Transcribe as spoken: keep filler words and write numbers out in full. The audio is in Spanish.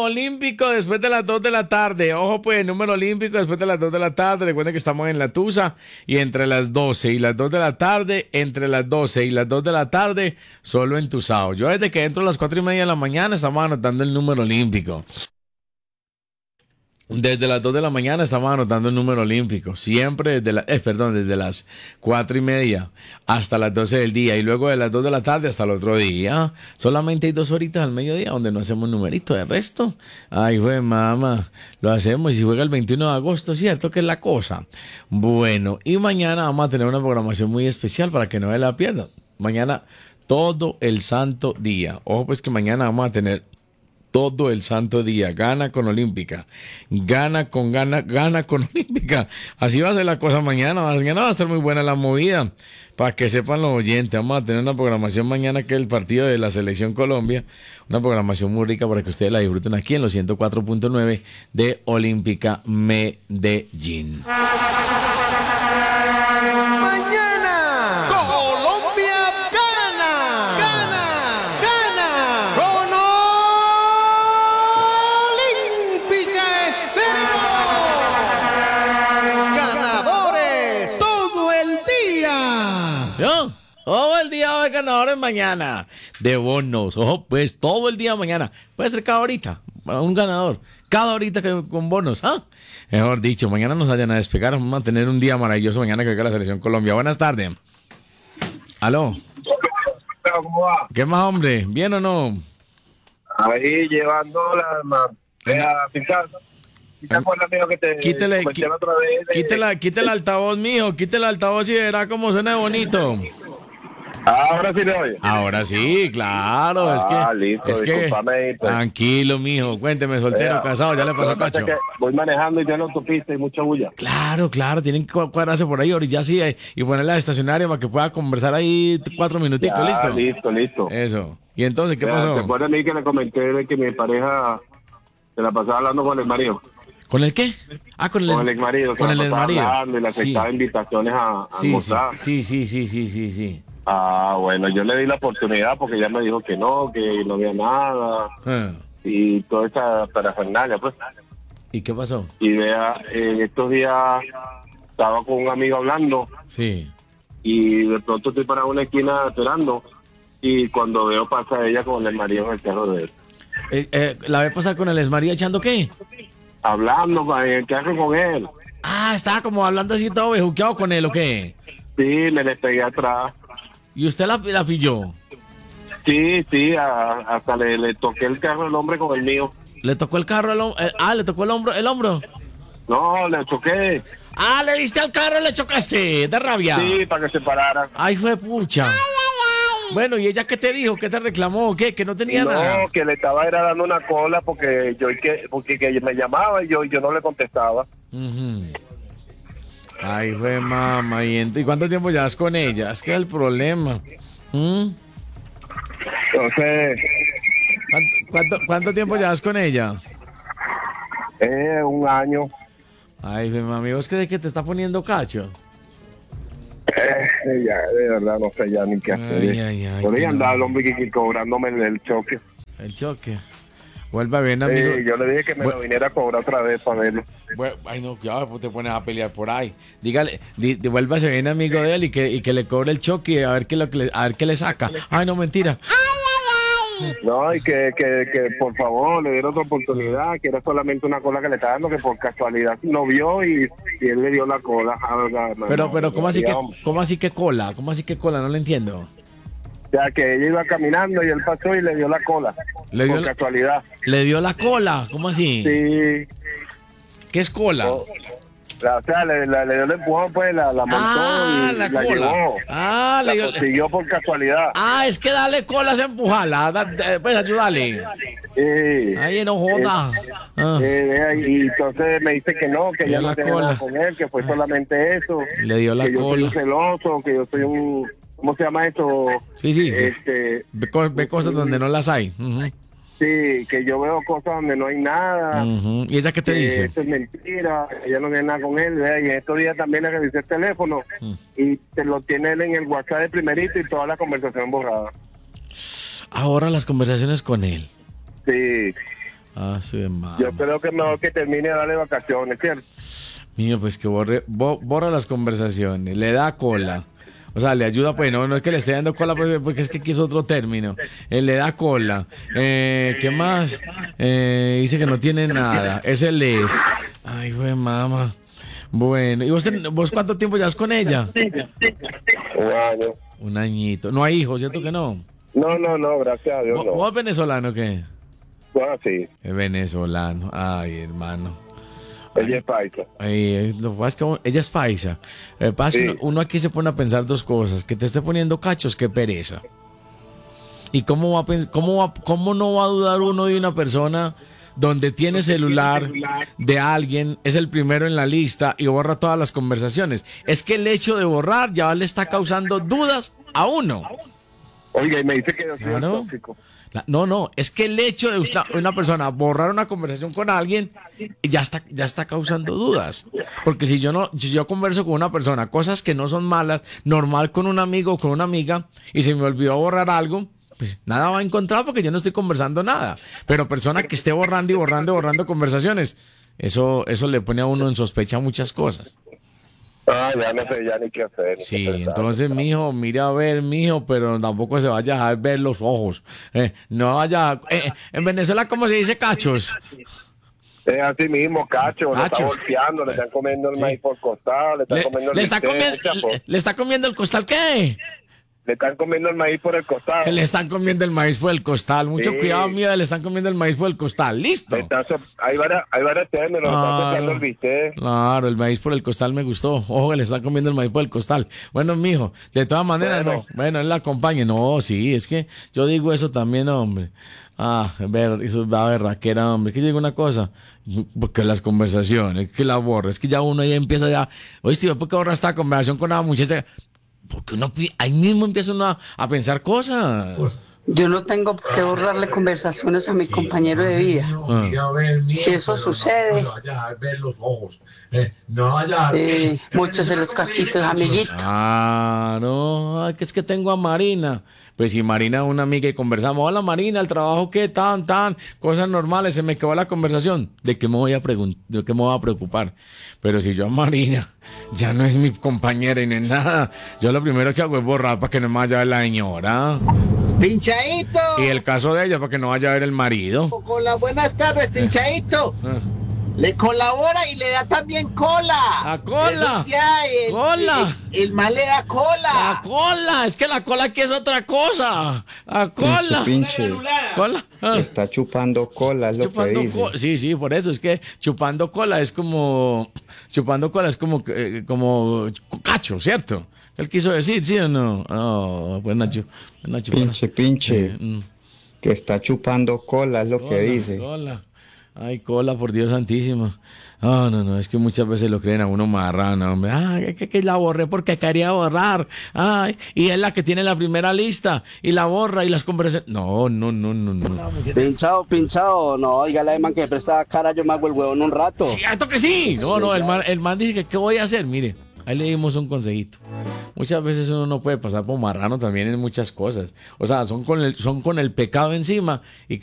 olímpico después de las dos de la tarde. Ojo pues, número olímpico después de las dos de la tarde. Recuerden que estamos en La Tusa y entre las doce y las dos de la tarde, entre las doce y las dos de la tarde, solo en Tusao. Yo desde que entro a las cuatro y media de la mañana estamos anotando el número olímpico. Desde las dos de la mañana estamos anotando el número olímpico. Siempre desde la, eh, perdón, desde las cuatro y media hasta las doce del día. Y luego de las dos de la tarde hasta el otro día. Solamente hay dos horitas al mediodía donde no hacemos numerito. De resto, ay, fue mamá, lo hacemos. Y si juega el veintiuno de agosto, ¿cierto? Que es la cosa. Bueno, y mañana vamos a tener una programación muy especial para que no se la pierdan. Mañana todo el santo día. Ojo, pues que mañana vamos a tener todo el santo día. Gana con Olímpica. Gana con gana, gana con Olímpica. Así va a ser la cosa mañana. Mañana va a estar muy buena la movida. Para que sepan los oyentes, vamos a tener una programación mañana que es el partido de la Selección Colombia. Una programación muy rica para que ustedes la disfruten aquí en los ciento cuatro punto nueve de Olímpica Medellín. Todo el día va a haber ganadores mañana de bonos. Ojo, pues todo el día mañana. Puede ser cada horita un ganador. Cada horita que, con bonos. ¿Ah? Mejor dicho, mañana nos vayan a despegar. Vamos a tener un día maravilloso mañana que venga la Selección Colombia. Buenas tardes. Aló. ¿Cómo va? ¿Qué más, hombre? ¿Bien o no? Ahí llevando la... la pintar. Quítele, quítele, quítele el altavoz, mijo. Quítele el altavoz y verá cómo suena bonito. Ahora sí le oye. Ahora sí, claro. Ah, es que, listo, es que pues. Tranquilo, mijo. Cuénteme, soltero, Vea, casado, ya le pasó cacho. Que voy manejando y ya en la autopista y mucha bulla. Claro, claro. Tienen que cuadrarse por ahí, ya sí, y ponerla de estacionario para que pueda conversar ahí cuatro minuticos, ¿listo? Listo, listo. Eso. ¿Y entonces qué Vea, pasó? ¿te acuerdas a mí que le comenté de que mi pareja se la pasaba hablando con el marido? ¿Con el qué? Ah, con el, con el ex marido. Con el ex marido. Y le aceptaba sí. invitaciones a, a sí, almorzar. Sí, sí, sí, sí, sí, sí. Ah, bueno, yo le di la oportunidad porque ella me dijo que no, que no había nada. Ah. Y toda esa parafernalia, pues. ¿Y qué pasó? Y vea, en estos días estaba con un amigo hablando. Sí. Y de pronto estoy para una esquina esperando. Y cuando veo pasa ella con el marido en el carro de él. Eh, eh, ¿La ve pasar con el ex marido echando qué? Hablando en el carro con él. Ah, estaba como hablando así todo bejuqueado con él, ¿o qué? Sí, me le pegué atrás. ¿Y usted la, la pilló? Sí, sí, a, hasta le, le toqué el carro al hombre con el mío. ¿Le tocó el carro al hombro? Eh, ah, ¿le tocó el hombro? ¿El hombro? No, le choqué. Ah, ¿le diste al carro y le chocaste? ¿De rabia? Sí, para que se parara. Ay, fue pucha. Ay, ay, ay. Bueno, ¿y ella qué te dijo? ¿Qué te reclamó? ¿Qué? ¿Que no tenía no, nada? No, que le estaba era dando una cola porque yo que, porque que me llamaba y yo, yo no le contestaba. Uh-huh. Ay, fue mamá. ¿Y, ¿Y cuánto tiempo llevas con ella? Es que es el problema. ¿Mm? Entonces... ¿Cuánto, cuánto, ¿Cuánto tiempo llevas con ella? Eh, un año. Ay, fue mami, ¿vos crees que te está poniendo cacho? Eh, ya, de verdad, no sé ya ni qué hacer. Ay, ay, ay. Por ahí andaba el hombre que, cobrándome el, el choque. El choque. Vuelve a ver, amigo. Sí, yo le dije que me Vu- lo viniera a cobrar otra vez para verlo. Bueno, ay, no, ya pues te pones a pelear por ahí. Dígale, di, di, vuélvase bien amigo de él y que, y que le cobre el choque a ver qué, lo, que le, a ver qué le saca. Ay, no, mentira. No, y que, que, que por favor le diera otra oportunidad, que era solamente una cola que le estaba dando, que por casualidad no vio y, y él le dio la cola. Pero, pero, ¿cómo así que, cómo así que cola? ¿Cómo así que cola? No le entiendo. O sea, que ella iba caminando y él pasó y le dio la cola. ¿Le por dio casualidad. La, ¿Le dio la cola? ¿Cómo así? Sí. ¿Qué es cola? Oh. La, o sea, le, la, le dio el empujón, pues, la, la montó ah, y la, la cola. llevó. Ah, la le dio... consiguió por casualidad. Ah, es que darle cola es empujarla. Da, da, pues ayúdale. Sí. Ay, no joda. Eh, ah. eh, y entonces me dice que no, que ella no tiene nada con él, que fue solamente eso. Le dio la que cola. yo soy un celoso, que yo soy un... ¿Cómo se llama eso? Sí, sí, sí. Este, ve, co ve cosas donde no las hay. Uh-huh. Sí, que yo veo cosas donde no hay nada. Uh-huh. ¿Y ella qué te que dice? Esto es mentira, ella no tiene nada con él. ¿Ve? Y estos días también le revisé el teléfono uh-huh. y te lo tiene él en el WhatsApp de primerito y toda la conversación borrada. Ahora las conversaciones con él. Sí. Ah, sí, mamá. Yo creo que es mejor que termine de darle vacaciones, ¿cierto? Mío, pues que borre, bo- borra las conversaciones, le da cola. O sea, le ayuda, pues no, no es que le esté dando cola, pues, porque es que quiso otro término. Él le da cola. Eh, ¿Qué más? Eh, dice que no tiene nada. Ese les. Ay, güey, mamá. Bueno, ¿y vos, ten- vos cuánto tiempo llevas con ella? Un año. Un añito. No hay hijos, ¿cierto que no? No, no, no, gracias a Dios ¿Vos, no. vos venezolano o qué? Bueno, sí, Es venezolano. Ay, hermano. ella es paisa. Ay, lo que pasa es que uno- ella es paisa. Lo que pasa es que Sí. uno, uno aquí se pone a pensar dos cosas. Que te esté poniendo cachos, qué pereza. ¿Y cómo, va a pens- cómo, va- cómo no va a dudar uno de una persona donde tiene celular de alguien, es el primero en la lista y borra todas las conversaciones? Es que el hecho de borrar ya le está causando dudas a uno. Oiga, y me dice que yo soy un Claro. tóxico. La- No, no, es que el hecho de una, una persona borrar una conversación con alguien ya está, ya está causando dudas. Porque si yo no, si yo converso con una persona, cosas que no son malas, normal con un amigo o con una amiga, y se me olvidó borrar algo, pues nada va a encontrar porque yo no estoy conversando nada. Pero persona que esté borrando y borrando y borrando conversaciones, eso, eso le pone a uno en sospecha muchas cosas. Ah, ya no sé ya ni qué hacer. ni Sí, qué pensar. entonces, mijo, mira a ver, mijo, pero tampoco se vaya a dejar ver los ojos. Eh, no vaya. eh, en Venezuela, ¿cómo se dice cachos? Es así mismo, cacho, le está Cachos. golpeando, le están comiendo el Sí. maíz por costado, le están Le, comiendo el le está bistec, comiendo, chapo. le, le está comiendo el costal, ¿qué? Le están comiendo el maíz por el costado. Que le están comiendo el maíz por el costal. Mucho Sí. cuidado, mío, le están comiendo el maíz por el costal. Listo. Le está so- hay varias, hay varias términos, le está Claro. copiando el bistec. Claro, el maíz por el costal me gustó. Ojo, que le están comiendo el maíz por el costal. Bueno, mijo, de todas maneras, Bueno. no. Bueno, él la acompañe. No, sí, es que yo digo eso también, hombre. Ah, ver, eso es la berraquera, hombre. Que llega una cosa, porque las conversaciones, que la borra, es que ya uno ya empieza ya. Oíste, ¿por qué borra esta conversación con una muchacha? Porque uno pi- ahí mismo empieza uno a, a pensar cosas. Yo no tengo por qué borrarle conversaciones a mi compañero de vida. Si eso sucede, eh, muchos de los cachitos, amiguitos. Ah, no, ay, que es que tengo a Marina. Pues si Marina es una amiga y conversamos, hola Marina, el trabajo qué, tan, tan, cosas normales, se me quedó la conversación. ¿De qué me voy a pregun- de qué me voy a preocupar? Pero si yo a Marina ya no es mi compañera y no es nada, yo lo primero que hago es borrar para que no me vaya a ver la señora. Pinchadito, Y el caso de ella para que no vaya a ver el marido. con las buenas tardes, Pinchadito. Ah. Le colabora y le da también cola. ¡A cola! Eso ya, el, ¡Cola! El, el mal le da La cola. cola, es que la cola aquí es otra cosa. La cola. Pinche, Cola. Ah. está chupando cola, es lo que Chupando dice. cola. Sí, sí, por eso es que chupando cola es como. Chupando cola es como, eh, como cacho, ¿cierto? Él quiso decir, ¿sí o no? No, pues Nacho. Pues Nacho Pinche, pinche, Eh, mm, que está chupando cola, es lo cola, que dice. Cola. Ay, cola, por Dios santísimo. No, no, no, es que muchas veces lo creen a uno marrano, hombre. Ay, que, que, que la borré porque quería borrar. Ay, y es la que tiene la primera lista y la borra y las conversaciones. No, no, no, no, no. Pinchado, pinchado. No, dígale a man que presta cara, yo me hago el huevón un rato. Cierto que sí. No, no, el man, el man dice que qué voy a hacer. Mire, ahí le dimos un consejito. Muchas veces uno no puede pasar por marrano también en muchas cosas. O sea, son con el, son con el pecado encima y